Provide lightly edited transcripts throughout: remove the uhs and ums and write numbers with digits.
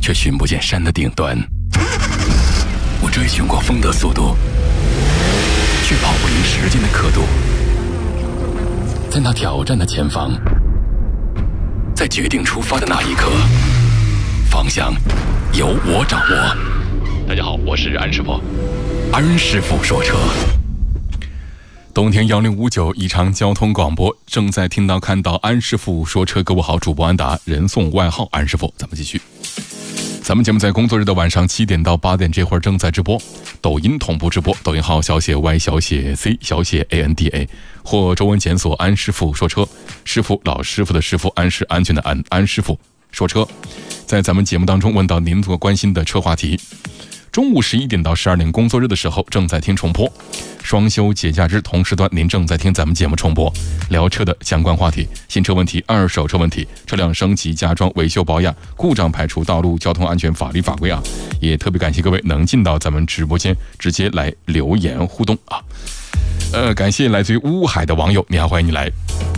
却寻不见山的顶端。我追寻过风的速度，却跑不赢时间的刻度。在那挑战的前方，在决定出发的那一刻，方向由我掌握。大家好，我是安师傅。安师傅说车。冬天1059宜昌交通广播正在听到看到安师傅说车。各位好，主播安达，人送外号安师傅。咱们继续。咱们节目在工作日的晚上7点到8点这会儿正在直播，抖音同步直播，抖音号小写 Y 小写 C 小写 ANDA 或中文检索安师傅说车，师傅老师傅的师傅，安是安全的安，安师傅说车。在咱们节目当中问到您所关心的车话题。中午11点到12点工作日的时候正在听重播，双休节假日同时段您正在听咱们节目重播，聊车的相关话题，新车问题、二手车问题、车辆升级加装、维修保养、故障排除、道路交通安全法律法规啊。也特别感谢各位能进到咱们直播间直接来留言互动啊。感谢来自于乌海的网友，你好，欢迎你来。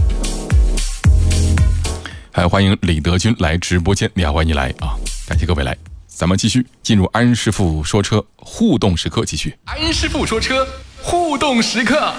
还欢迎李德军来直播间，你好，欢迎你来啊！感谢各位来。咱们继续进入安师傅说车互动时刻，继续安师傅说车互动时刻。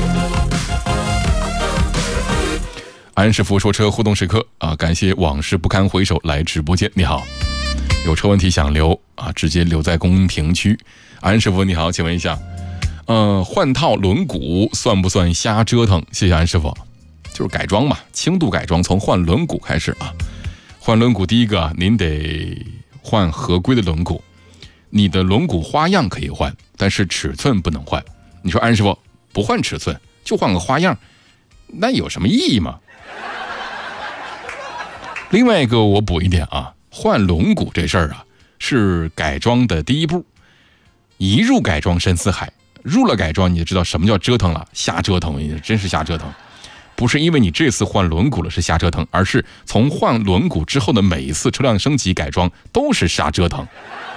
安师傅说车互动时刻啊！感谢往事不堪回首来直播间，你好，有车问题想留啊，直接留在公屏区。安师傅你好，请问一下，换套轮毂算不算瞎折腾？谢谢安师傅。就是改装嘛，轻度改装，从换轮毂开始啊。换轮毂第一个您得换合规的轮毂，你的轮毂花样可以换，但是尺寸不能换。你说安师傅不换尺寸就换个花样，那有什么意义吗？另外一个我补一点啊，换轮毂这事儿啊是改装的第一步，一入改装深似海，入了改装你就知道什么叫折腾了，瞎折腾，真是瞎折腾。不是因为你这次换轮毂了是瞎折腾，而是从换轮毂之后的每一次车辆升级改装都是瞎折腾，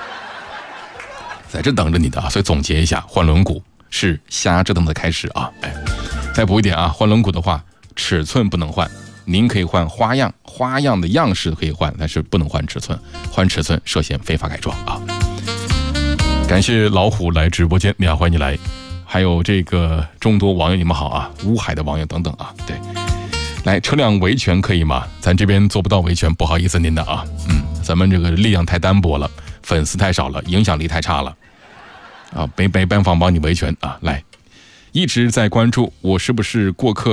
在这等着你的啊！所以总结一下，换轮毂是瞎折腾的开始啊！再补一点啊，换轮毂的话，尺寸不能换，您可以换花样，花样的样式可以换，但是不能换尺寸，换尺寸涉嫌非法改装啊！感谢老虎来直播间，你好，欢迎你来。还有这个众多网友你们好啊，乌海的网友等等啊，对，来车辆维权可以吗？咱这边做不到维权，不好意思您的啊，咱们这个力量太单薄了，粉丝太少了，影响力太差了啊，没办法帮你维权啊。来，一直在关注我是不是过客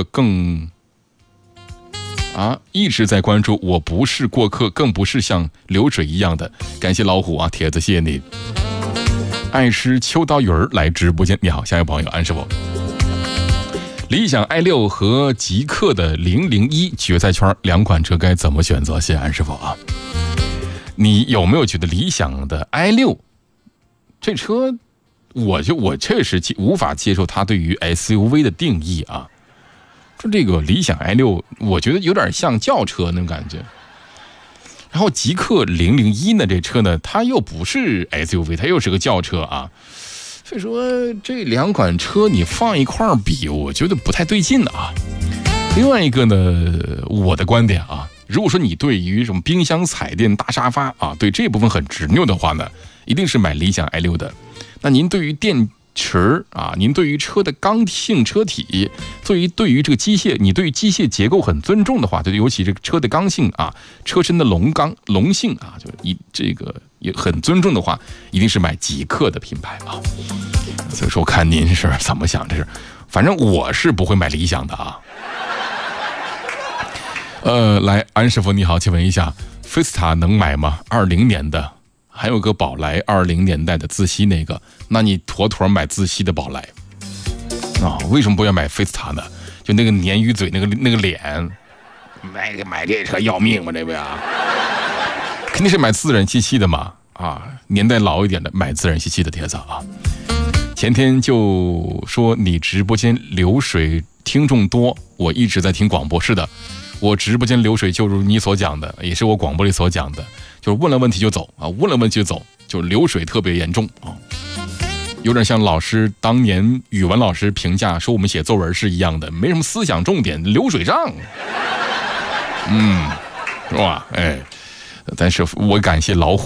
一直在关注我不是过客，更不是像流水一样的，感谢老虎啊，帖子谢谢你。爱诗秋刀鱼儿来直播间，你好，下一位朋友安师傅。理想 i6 和极客的001决赛圈两款车该怎么选择？谢谢安师傅啊。你有没有觉得理想的 i6 这车，我确实无法接受它对于 SUV 的定义啊。说这个理想 i6 我觉得有点像轿车那种感觉。然后极客001呢，这车呢它又不是 SUV， 它又是个轿车啊，所以说这两款车你放一块比，我觉得不太对劲啊。另外一个呢，我的观点啊，如果说你对于什么冰箱、彩电、大沙发啊，对这部分很执拗的话呢，一定是买理想 i6 的。那您对于电池啊，您对于车的刚性车体，对于这个机械，你对于机械结构很尊重的话，就尤其这个车的刚性啊，车身的龙性啊，就是这个也很尊重的话，一定是买极客的品牌啊。所以说看您是怎么想，这是，反正我是不会买理想的啊。来，安师傅你好，请问一下，菲斯塔能买吗？20年的。还有个宝来20年代的自吸那个，那你妥妥买自吸的宝来啊！为什么不要买菲斯塔呢？就那个鲶鱼嘴那个脸，买这车要命吗？这位啊，肯定是买自然吸气的嘛啊！年代老一点的买自然吸气的帖子啊。前天就说你直播间流水听众多，我一直在听广播。是的，我直播间流水就如你所讲的，也是我广播里所讲的。就是问了问题就走啊，问了问题就走，就流水特别严重啊，有点像老师当年语文老师评价说我们写作文是一样的，没什么思想重点，流水账，是吧？但是我感谢老虎